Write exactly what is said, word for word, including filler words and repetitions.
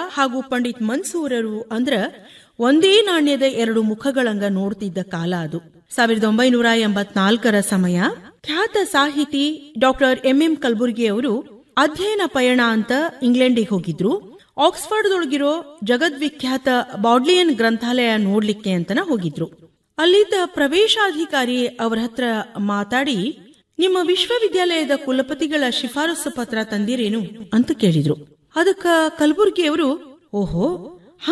ಹಾಗೂ ಪಂಡಿತ್ ಮನ್ಸೂರರು ಅಂದ್ರ ಒಂದೇ ನಾಣ್ಯದ ಎರಡು ಮುಖಗಳಂಗ ನೋಡ್ತಿದ್ದ ಕಾಲ ಅದು. ಸಾವಿರದ ಒಂಬೈನೂರ ಎಂಬತ್ನಾಲ್ಕರ ಸಮಯ ಖ್ಯಾತ ಸಾಹಿತಿ ಡಾಕ್ಟರ್ ಎಂ ಎಂ ಕಲ್ಬುರ್ಗಿ ಅವರು ಅಧ್ಯಯನ ಪಯಣ ಅಂತ ಇಂಗ್ಲೆಂಡಿಗೆ ಹೋಗಿದ್ರು. ಆಕ್ಸ್ಫರ್ಡ್ದೊಳಗಿರೋ ಜಗದ್ವಿಖ್ಯಾತ ಬೌಡ್ಲಿಯನ್ ಗ್ರಂಥಾಲಯ ನೋಡ್ಲಿಕ್ಕೆ ಅಂತನ ಹೋಗಿದ್ರು. ಅಲ್ಲಿದ್ದ ಪ್ರವೇಶಾಧಿಕಾರಿ ಅವರ ಹತ್ರ ಮಾತಾಡಿ, ನಿಮ್ಮ ವಿಶ್ವವಿದ್ಯಾಲಯದ ಕುಲಪತಿಗಳ ಶಿಫಾರಸು ಪತ್ರ ತಂದಿರೇನು ಅಂತ ಕೇಳಿದ್ರು. ಅದಕ್ಕ ಕಲ್ಬುರ್ಗಿ ಅವರು, ಓಹೋ